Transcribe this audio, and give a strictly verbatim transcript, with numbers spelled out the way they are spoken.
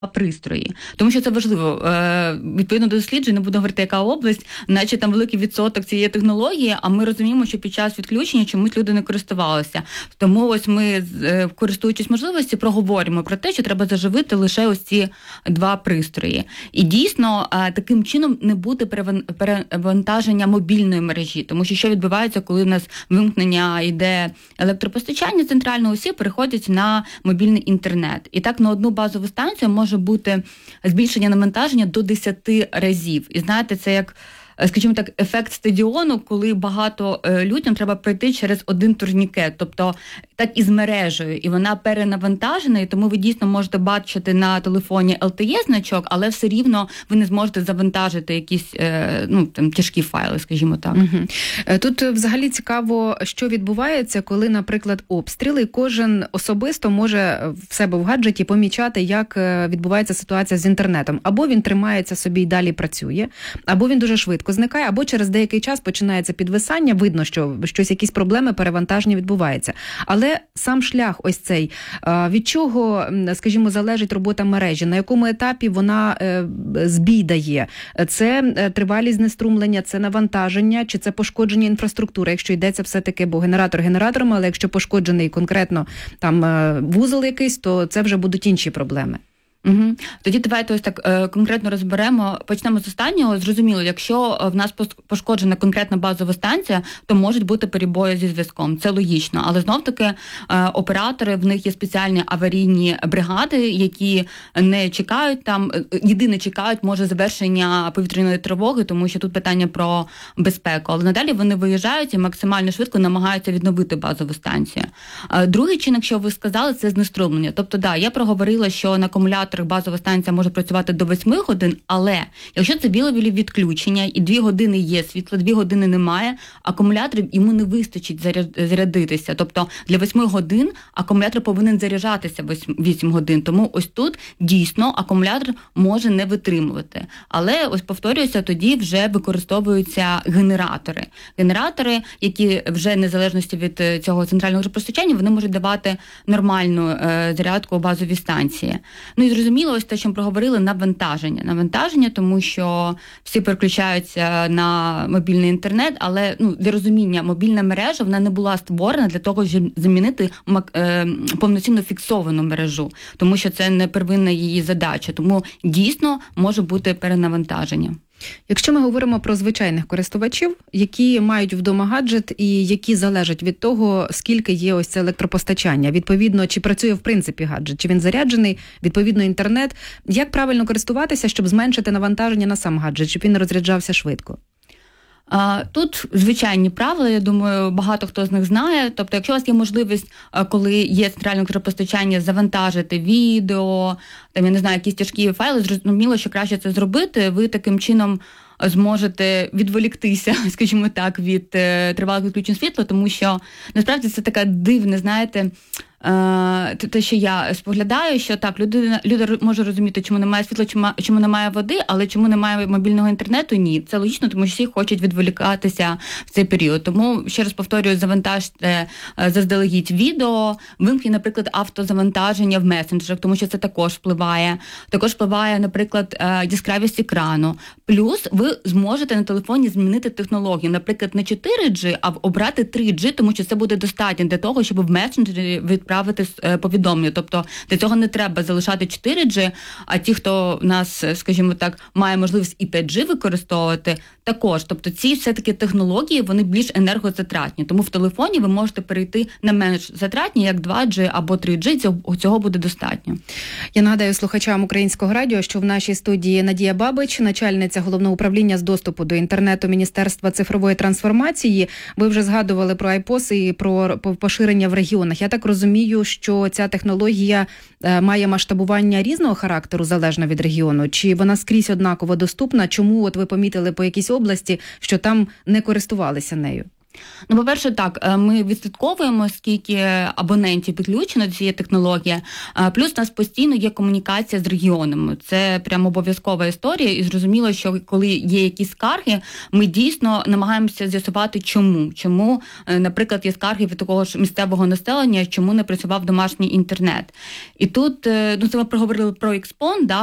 пристрої. Тому що це важливо. Е, відповідно до досліджень, не буду говорити, яка область, наче там великий відсоток цієї технології, а ми розуміємо, що під час відключення чомусь люди не користувалися. Тому ось ми, е, користуючись можливості, проговоримо про те, що треба заживити лише ось ці два пристрої. І дійсно, е, таким чином не буде перевантаження мобільної мережі, тому що що відбувається, коли в нас вимкнення йде електропостачання центрального, усі переходять на мобільний інтернет. І так на одну базову станцію може бути збільшення навантаження до десяти разів. І знаєте, це як, скажімо так, ефект стадіону, коли багато людям треба пройти через один турнікет, тобто так і з мережею, і вона перенавантажена, і тому ви дійсно можете бачити на телефоні ел те е-значок, але все рівно ви не зможете завантажити якісь ну, там, тяжкі файли, скажімо так. Угу. Тут взагалі цікаво, що відбувається, коли, наприклад, обстріли, кожен особисто може в себе в гаджеті помічати, як відбувається ситуація з інтернетом. Або він тримається собі і далі працює, або він дуже швидко зникає, або через деякий час починається підвисання, видно, що щось, якісь проблеми, перевантаження відбувається. Але сам шлях ось цей, від чого, скажімо, залежить робота мережі, на якому етапі вона збій дає? Це тривалість знеструмлення, це навантаження, чи це пошкодження інфраструктури, якщо йдеться все-таки, бо генератор генератором, але якщо пошкоджений конкретно там вузол якийсь, то це вже будуть інші проблеми. Угу. Тоді давайте ось так е, конкретно розберемо. Почнемо з останнього. Зрозуміло, якщо в нас пошкоджена конкретна базова станція, то можуть бути перебої зі зв'язком. Це логічно. Але знов-таки е, оператори, в них є спеціальні аварійні бригади, які не чекають там, єдине чекають, може, завершення повітряної тривоги, тому що тут питання про безпеку. Але надалі вони виїжджають і максимально швидко намагаються відновити базову станцію. Е, другий чинник, що ви сказали, це знеструмлення. Тобто, да, я проговорила, що на акумулятор базова станція може працювати до восьми годин, але якщо це білові відключення і дві години є світло, дві години немає, акумулятор йому не вистачить зарядитися. Тобто для восьми годин акумулятор повинен заряджатися вісім годин. Тому ось тут дійсно акумулятор може не витримувати. Але ось повторююся, тоді вже використовуються генератори. Генератори, які вже незалежності від цього центрального постачання, вони можуть давати нормальну е, зарядку у базовій станції. Ну і зрозуміло, ось те, що ми проговорили, навантаження. Навантаження, тому що всі переключаються на мобільний інтернет, але ну, для розуміння, мобільна мережа, вона не була створена для того, щоб замінити е, повноцінно фіксовану мережу, тому що це не первинна її задача. Тому дійсно може бути перенавантаження. Якщо ми говоримо про звичайних користувачів, які мають вдома гаджет і які залежать від того, скільки є ось це електропостачання, відповідно, чи працює в принципі гаджет, чи він заряджений, відповідно інтернет, як правильно користуватися, щоб зменшити навантаження на сам гаджет, щоб він не розряджався швидко? Тут звичайні правила, я думаю, багато хто з них знає. Тобто, якщо у вас є можливість, коли є центральне електропостачання, завантажити відео, там, я не знаю, якісь тяжкі файли, зрозуміло, що краще це зробити, ви таким чином зможете відволіктися, скажімо так, від тривалих відключень світла, тому що насправді це така дивна, знаєте, те, що я споглядаю, що так, люди, люди можуть розуміти, чому немає світла, чому, чому немає води, але чому немає мобільного інтернету, ні. Це логічно, тому що всі хочуть відволікатися в цей період. Тому, ще раз повторюю, завантажте заздалегідь відео, вимкніть, наприклад, автозавантаження в месенджерах, тому що це також впливає. Також впливає, наприклад, яскравість екрану. Плюс ви зможете на телефоні змінити технологію, наприклад, не чотири джі, а обрати три джі, тому що це буде достатньо для того, щоб в месенджері відправити повідомлення. Тобто для цього не треба залишати чотири джі, а ті, хто в нас, скажімо так, має можливість і п'ять джі використовувати, також. Тобто ці все-таки технології, вони більш енергозатратні. Тому в телефоні ви можете перейти на менш затратні, як два джі або три джі, цього, цього буде достатньо. Я нагадаю слухачам Українського радіо, що в нашій студії Надія Бабич, начальниця Головного управління з доступу до інтернету Міністерства цифрової трансформації. Ви вже згадували про айпос і про поширення в регіонах. Я так розумію, що ця технологія має масштабування різного характеру, залежно від регіону? Чи вона скрізь однаково доступна? Чому от ви помітили по якійсь області, що там не користувалися нею? Ну, по-перше, так, ми відслідковуємо, скільки абонентів підключено до цієї технології, плюс у нас постійно є комунікація з регіонами. Це прямо обов'язкова історія, і зрозуміло, що коли є якісь скарги, ми дійсно намагаємося з'ясувати, чому. Чому, наприклад, є скарги від такого ж місцевого населення, чому не працював домашній інтернет. І тут, ну, це ми проговорили про Xpon, да,